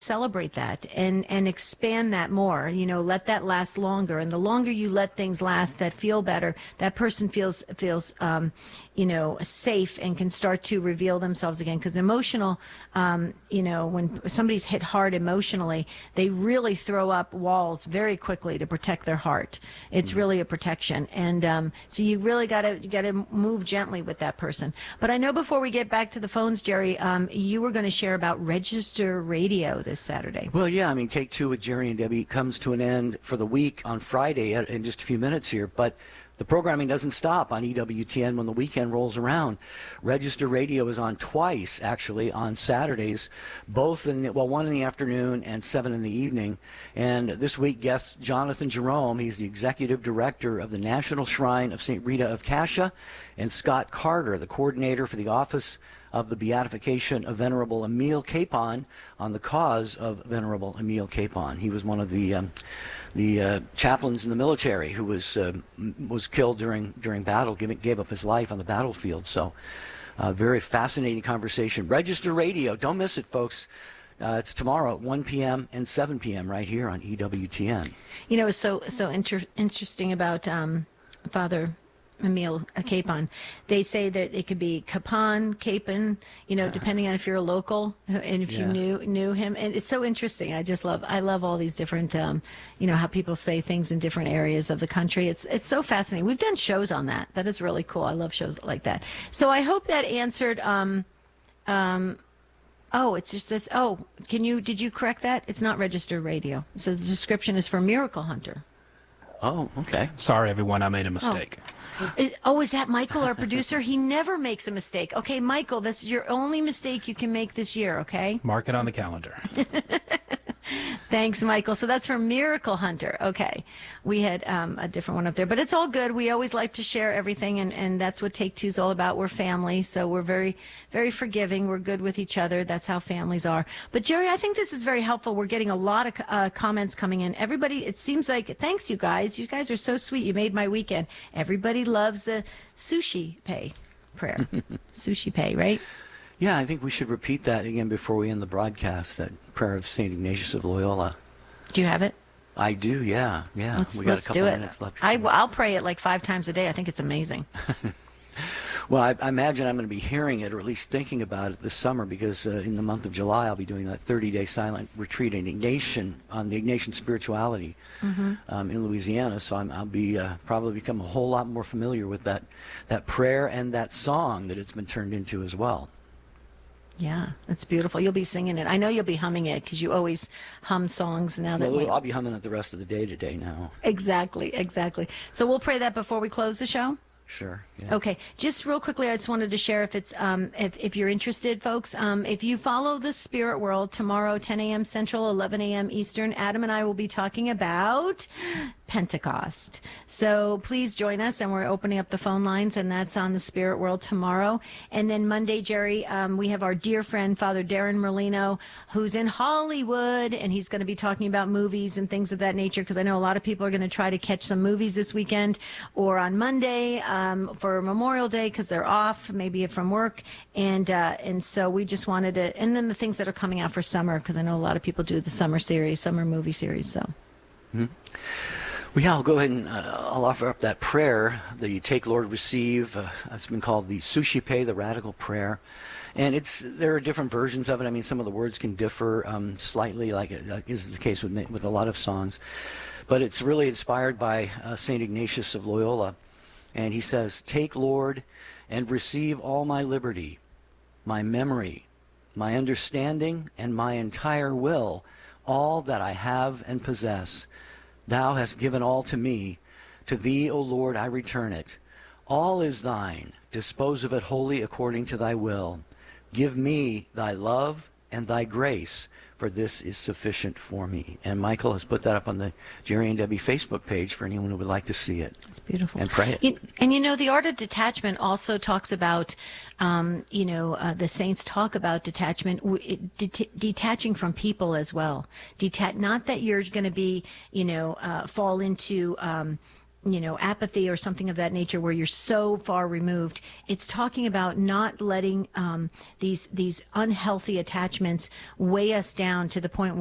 celebrate that and expand that more, let that last longer. And the longer you let things last that feel better, that person feels safe and can start to reveal themselves again. Because emotional, when somebody's hit hard emotionally, they really throw up walls very quickly to protect their heart. It's really a protection. And so you really gotta move gently with that person. But I know before we get back to the phones, Jerry, you were going to share about Register Radio this Saturday. Well, yeah, I mean, Take Two with Jerry and Debbie comes to an end for the week on Friday in just a few minutes here, but the programming doesn't stop on EWTN when the weekend rolls around. Register Radio is on twice, actually, on Saturdays, one in the afternoon and 7 in the evening. And this week, guests Jonathan Jerome, he's the executive director of the National Shrine of St. Rita of Cascia, and Scott Carter, the coordinator for the Office of the Beatification of Venerable Emile Capon on the cause of Venerable Emile Capon. He was one of the chaplains in the military who was killed during battle, gave up his life on the battlefield. So very fascinating conversation. Register Radio, don't miss it, folks. It's tomorrow at 1 p.m. and 7 p.m. right here on EWTN. It's so interesting about Father Emile Capon. They say that it could be Capon, depending on if you're a local and if you knew him. And it's so interesting. I love all these different, how people say things in different areas of the country. It's so fascinating. We've done shows on that. That is really cool. I love shows like that. So I hope that answered, it just says, did you correct that? It's not Register Radio. It says the description is for Miracle Hunter. Oh, okay. Sorry, everyone. I made a mistake. Is that Michael, our producer? He never makes a mistake. Okay, Michael, this is your only mistake you can make this year, okay? Mark it on the calendar. Thanks, Michael. So that's for Miracle Hunter. Okay. We had a different one up there, but it's all good. We always like to share everything, and that's what Take Two's all about. We're family, so we're very, very forgiving. We're good with each other. That's how families are. But, Jerry, I think this is very helpful. We're getting a lot of comments coming in. Everybody, it seems like, thanks, you guys. You guys are so sweet. You made my weekend. Everybody loves the sushi pay prayer. Sushi pay, right? Yeah, I think we should repeat that again before we end the broadcast, that prayer of St. Ignatius of Loyola. Do you have it? I do, yeah. We got a couple minutes left. I'll pray it like 5 times a day. I think it's amazing. Well, I imagine I'm going to be hearing it, or at least thinking about it this summer, because in the month of July I'll be doing that 30-day silent retreat on the Ignatian spirituality in Louisiana. So I'll be probably become a whole lot more familiar with that prayer and that song that it's been turned into as well. Yeah, it's beautiful. You'll be singing it. I know you'll be humming it because you always hum songs now. I'll be humming it the rest of the day today now. Exactly. So we'll pray that before we close the show? Sure. Yeah. Okay. Just real quickly, I just wanted to share if it's if you're interested, folks. If you follow the Spirit World tomorrow, 10 a.m. Central, 11 a.m. Eastern, Adam and I will be talking about Pentecost. So please join us, and we're opening up the phone lines, and that's on the Spirit World tomorrow. And then Monday, Jerry, we have our dear friend, Father Darren Merlino, who's in Hollywood, and he's going to be talking about movies and things of that nature, because I know a lot of people are going to try to catch some movies this weekend or on Monday for Memorial Day because they're off, maybe from work. And so we just wanted to, and then the things that are coming out for summer, because I know a lot of people do the summer movie series. So. Mm-hmm. Well, yeah, I'll go ahead and I'll offer up that prayer, the Take, Lord, Receive. It's been called the Suscipe, the Radical Prayer. And there are different versions of it. I mean, some of the words can differ slightly, like is the case with a lot of songs. But it's really inspired by St. Ignatius of Loyola. And he says, "Take, Lord, and receive all my liberty, my memory, my understanding, and my entire will, all that I have and possess. Thou hast given all to me. To thee, O Lord, I return it. All is thine. Dispose of it wholly according to thy will. Give me thy love and thy grace, for this is sufficient for me." And Michael has put that up on the Jerry and Debbie Facebook page for anyone who would like to see it. It's beautiful. And pray it. And the art of detachment also talks about, the saints talk about detachment, detaching from people as well. Not that you're going to be, fall into apathy or something of that nature where you're so far removed. It's talking about not letting these unhealthy attachments weigh us down to the point